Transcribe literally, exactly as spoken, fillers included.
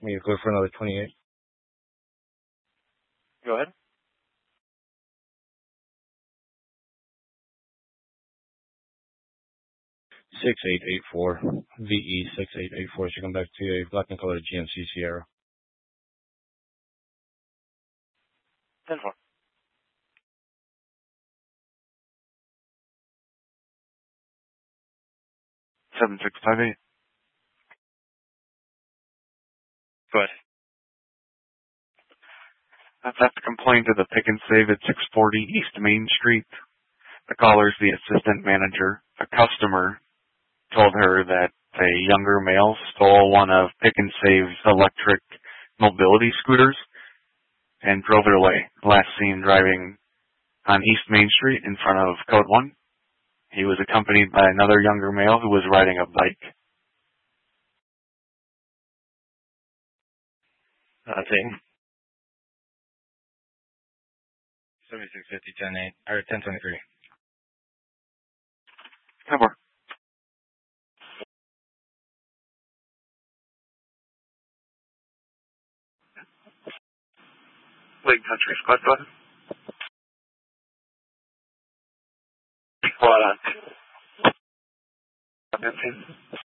Me go for another twenty-eight. Go ahead. six eight eight four. V E six eight eight four. Should come back to a black and color G M C Sierra. ten four. seven six five eight. Go ahead. I've had to complain to the Pick and Save at six forty East Main Street. The caller's the assistant manager. A customer told her that a younger male stole one of Pick and Save's electric mobility scooters and drove it away. Last seen driving on East Main Street in front of Code one. He was accompanied by another younger male who was riding a bike. That's it. seventy-six fifty, ten eight, or ten twenty-three. ten four. Lake Country Squad, go ahead. Hold on.